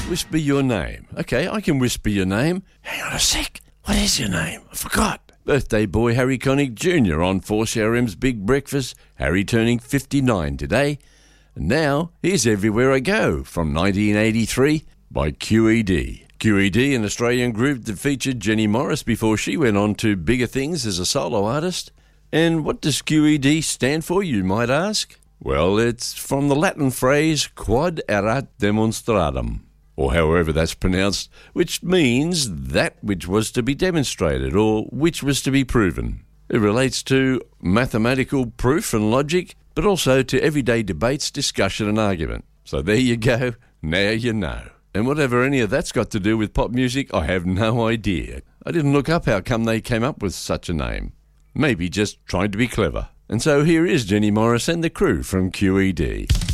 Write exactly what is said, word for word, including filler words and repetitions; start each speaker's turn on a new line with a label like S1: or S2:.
S1: Whisper your name. Okay, I can whisper your name. Hang on a sec. What is your name? I forgot. Birthday boy Harry Connick Junior on four C R M's Big Breakfast. Harry turning fifty-nine today. And now, here's Everywhere I Go from nineteen eighty-three by Q E D. Q E D, an Australian group that featured Jenny Morris before she went on to bigger things as a solo artist. And what does Q E D stand for, you might ask? Well, it's from the Latin phrase quod erat demonstratum, or however that's pronounced, which means that which was to be demonstrated, or which was to be proven. It relates to mathematical proof and logic, but also to everyday debates, discussion and argument. So there you go, now you know. And whatever any of that's got to do with pop music, I have no idea. I didn't look up how come they came up with such a name. Maybe just trying to be clever. And so here is Jenny Morris and the crew from Q E D.